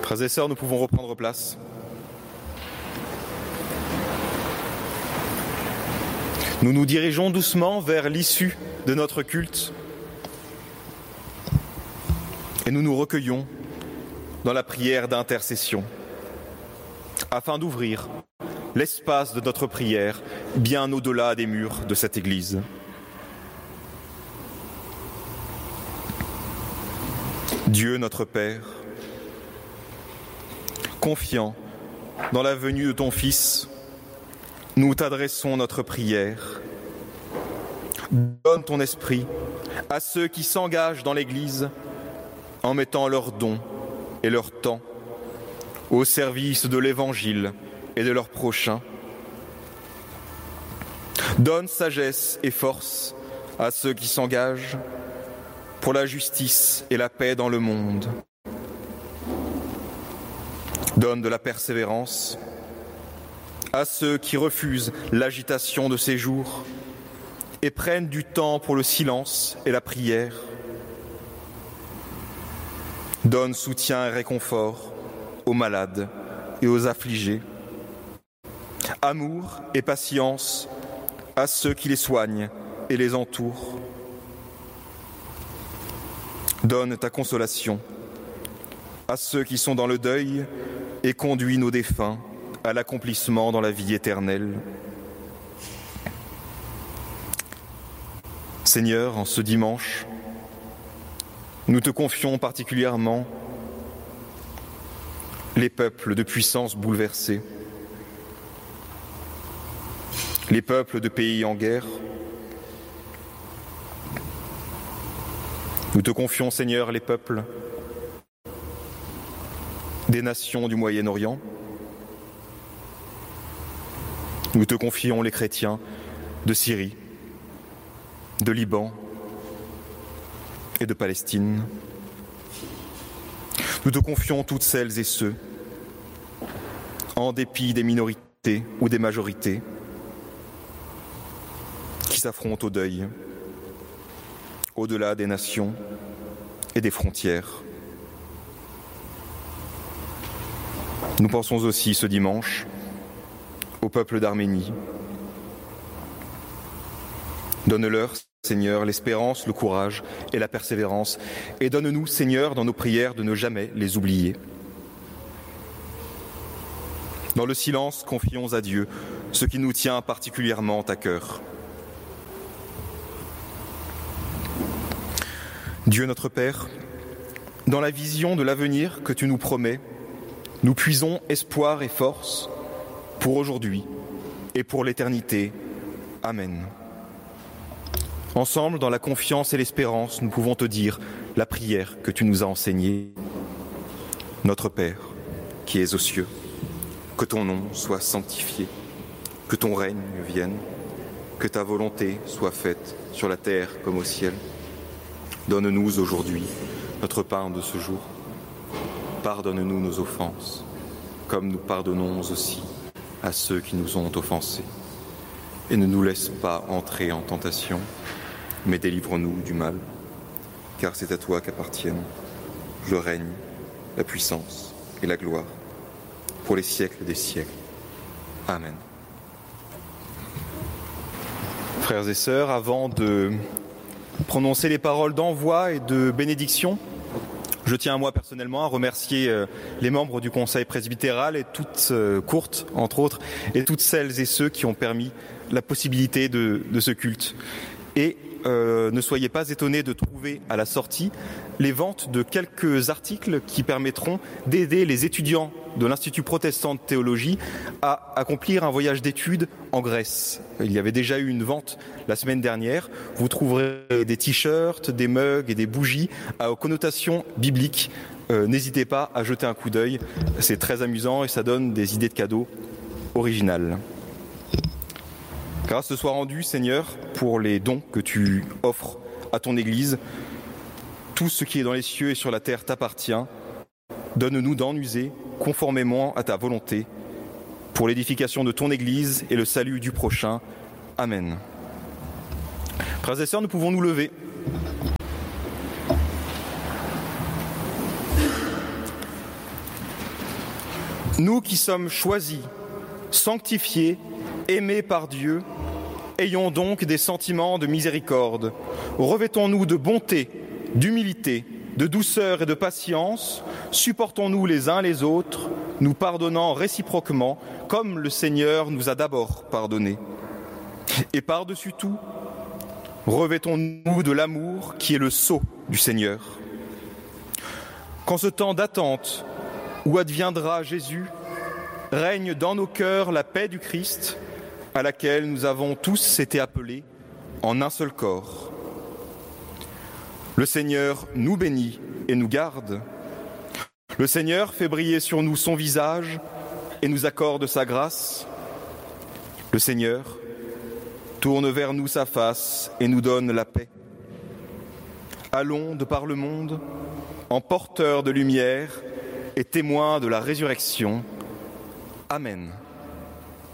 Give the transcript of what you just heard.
Frères et sœurs, nous pouvons reprendre place. Nous nous dirigeons doucement vers l'issue de notre culte et nous nous recueillons dans la prière d'intercession afin d'ouvrir l'espace de notre prière bien au-delà des murs de cette Église. Dieu notre Père, confiant dans la venue de ton Fils, nous t'adressons notre prière. Donne ton esprit à ceux qui s'engagent dans l'Église en mettant leurs dons et leur temps au service de l'Évangile et de leurs prochains. Donne sagesse et force à ceux qui s'engagent pour la justice et la paix dans le monde. Donne de la persévérance à ceux qui refusent l'agitation de ces jours et prennent du temps pour le silence et la prière. Donne soutien et réconfort aux malades et aux affligés. Amour et patience à ceux qui les soignent et les entourent. Donne ta consolation à ceux qui sont dans le deuil et conduis nos défunts à l'accomplissement dans la vie éternelle. Seigneur, en ce dimanche, nous te confions particulièrement les peuples de puissance bouleversés, les peuples de pays en guerre. Nous te confions, Seigneur, les peuples des nations du Moyen-Orient. Nous te confions les chrétiens de Syrie, de Liban et de Palestine. Nous te confions toutes celles et ceux, en dépit des minorités ou des majorités, qui s'affrontent au deuil, au-delà des nations et des frontières. Nous pensons aussi ce dimanche au peuple d'Arménie. Donne-leur, Seigneur, l'espérance, le courage et la persévérance, et donne-nous, Seigneur, dans nos prières, de ne jamais les oublier. Dans le silence, confions à Dieu ce qui nous tient particulièrement à cœur. Dieu notre Père, dans la vision de l'avenir que tu nous promets, nous puisons espoir et force pour aujourd'hui et pour l'éternité. Amen. Ensemble, dans la confiance et l'espérance, nous pouvons te dire la prière que tu nous as enseignée. Notre Père, qui es aux cieux, que ton nom soit sanctifié, que ton règne vienne, que ta volonté soit faite sur la terre comme au ciel. Donne-nous aujourd'hui notre pain de ce jour. Pardonne-nous nos offenses, comme nous pardonnons aussi à ceux qui nous ont offensés. Et ne nous laisse pas entrer en tentation, mais délivre-nous du mal, car c'est à toi qu'appartiennent le règne, la puissance et la gloire, pour les siècles des siècles. Amen. Frères et sœurs, avant de prononcer les paroles d'envoi et de bénédiction, je tiens moi personnellement à remercier les membres du Conseil presbytéral et toutes courtes, entre autres, et toutes celles et ceux qui ont permis la possibilité de ce culte. Et ne soyez pas étonnés de trouver à la sortie les ventes de quelques articles qui permettront d'aider les étudiants de l'Institut protestant de théologie à accomplir un voyage d'études en Grèce. Il y avait déjà eu une vente la semaine dernière. Vous trouverez des t-shirts, des mugs et des bougies aux connotations bibliques. N'hésitez pas à jeter un coup d'œil. C'est très amusant et ça donne des idées de cadeaux originales. Grâce te soit rendue, Seigneur, pour les dons que tu offres à ton Église. Tout ce qui est dans les cieux et sur la terre t'appartient. Donne-nous d'en user conformément à ta volonté pour l'édification de ton Église et le salut du prochain. Amen. Frères et sœurs, nous pouvons nous lever. Nous qui sommes choisis, sanctifiés, aimés par Dieu, ayons donc des sentiments de miséricorde. Revêtons-nous de bonté, d'humilité, de douceur et de patience. Supportons-nous les uns les autres, nous pardonnant réciproquement, comme le Seigneur nous a d'abord pardonné. Et par-dessus tout, revêtons-nous de l'amour qui est le sceau du Seigneur. Qu'en ce temps d'attente où adviendra Jésus, règne dans nos cœurs la paix du Christ, à laquelle nous avons tous été appelés en un seul corps. Le Seigneur nous bénit et nous garde. Le Seigneur fait briller sur nous son visage et nous accorde sa grâce. Le Seigneur tourne vers nous sa face et nous donne la paix. Allons de par le monde, en porteurs de lumière et témoins de la résurrection. Amen.